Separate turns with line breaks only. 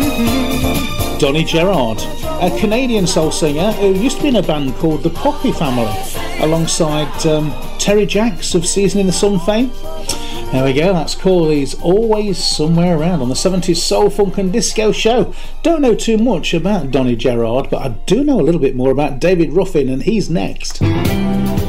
Donny Gerard, a Canadian soul singer who used to be in a band called the Poppy Family, alongside Terry Jacks of Season in the Sun fame. There we go, that's called He's Always Somewhere Around on the 70s Soul, Funk and Disco Show. Don't know too much about Donny Gerard, but I do know a little bit more about David Ruffin, and he's next.